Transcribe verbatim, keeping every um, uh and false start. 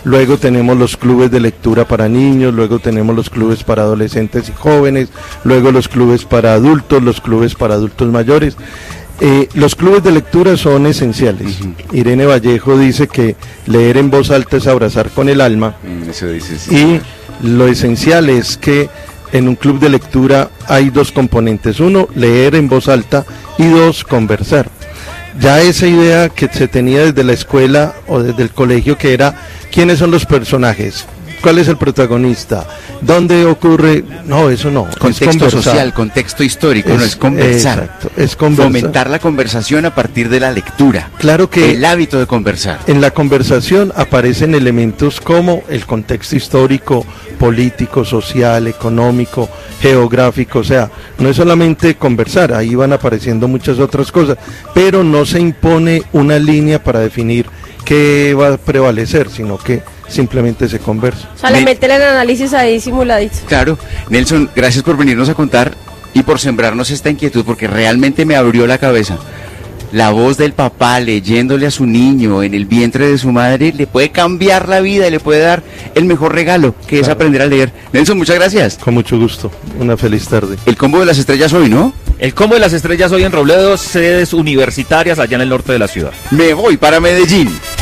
luego tenemos los clubes de lectura para niños, luego tenemos los clubes para adolescentes y jóvenes, luego los clubes para adultos, los clubes para adultos mayores. Eh, los clubes de lectura son esenciales. Uh-huh. Irene Vallejo dice que leer en voz alta es abrazar con el alma. Mm, eso dice, sí. Y lo esencial es que en un club de lectura hay dos componentes: uno, leer en voz alta, y dos, conversar. Ya esa idea que se tenía desde la escuela o desde el colegio, que era ¿quiénes son los personajes? ¿Cuál es el protagonista? ¿Dónde ocurre? No, eso no. Contexto social, contexto histórico, es, no es conversar. Exacto, es conversar. Fomentar la conversación a partir de la lectura. Claro que el hábito de conversar. En la conversación aparecen elementos como el contexto histórico, político, social, económico, geográfico. O sea, no es solamente conversar, ahí van apareciendo muchas otras cosas, pero no se impone una línea para definir qué va a prevalecer, sino que simplemente se conversa. O sea, le meten el análisis ahí simuladito. Claro. Nelson, gracias por venirnos a contar y por sembrarnos esta inquietud, porque realmente me abrió la cabeza. La voz del papá leyéndole a su niño en el vientre de su madre le puede cambiar la vida y le puede dar el mejor regalo, que claro, es aprender a leer. Nelson, muchas gracias. Con mucho gusto. Una feliz tarde. El combo de las estrellas hoy, ¿no? El combo de las estrellas hoy en Robledo, sedes universitarias allá en el norte de la ciudad. Me voy para Medellín.